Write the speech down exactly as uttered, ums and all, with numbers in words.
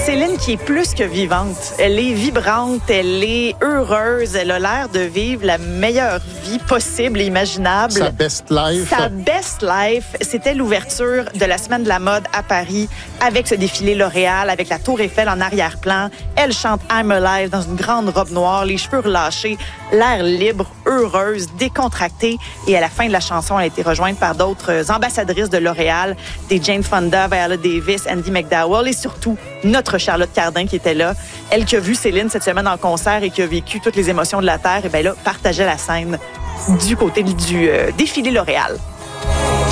Céline qui est plus que vivante. Elle est vibrante, elle est heureuse, elle a l'air de vivre la meilleure vie possible et imaginable. Sa best life. Sa best life, c'était l'ouverture de la Semaine de la mode à Paris avec ce défilé L'Oréal, avec la Tour Eiffel en arrière-plan. Elle chante I'm Alive dans une grande robe noire, les cheveux relâchés, l'air libre, heureuse, décontractée. Et à la fin de la chanson, elle a été rejointe par d'autres ambassadrices de L'Oréal, des Jane Fonda, Viola Davis, Andie McDowell et surtout notre Charlotte Cardin qui était là. Elle qui a vu Céline cette semaine en concert et qui a vécu toutes les émotions de la Terre, et bien là, partageait la scène du côté du euh, défilé L'Oréal.